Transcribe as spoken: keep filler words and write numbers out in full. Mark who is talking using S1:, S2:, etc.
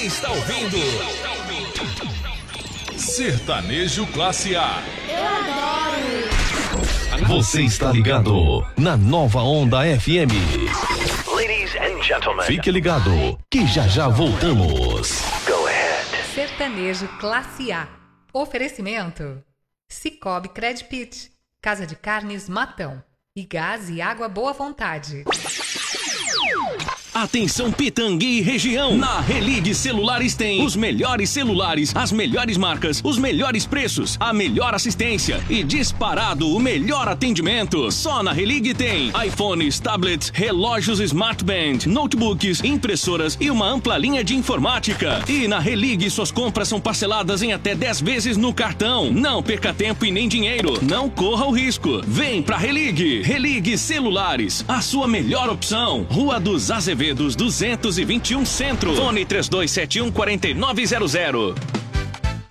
S1: está ouvindo Sertanejo Classe A.
S2: Eu adoro.
S3: Você está ligado na Nova Onda F M.
S4: Ladies and gentlemen,
S3: Fique ligado que já já voltamos.
S4: Go ahead.
S5: Sertanejo Classe A. Oferecimento: Cicobi Credpit, Casa de Carnes Matão e Gás e Água Boa Vontade.
S6: Atenção Pitangui e região, na Relig Celulares tem os melhores celulares, as melhores marcas, os melhores preços, a melhor assistência e disparado o melhor atendimento. Só na Relig tem iPhones, tablets, relógios Smart Band, notebooks, impressoras e uma ampla linha de informática. E na Relig suas compras são parceladas em até dez vezes no cartão. Não perca tempo e nem dinheiro, não corra o risco. Vem pra Relig, Relig Celulares, a sua melhor opção. Rua dos Azevedos duzentos e vinte e um Centro. Fone três dois sete um, quatro nove zero zero.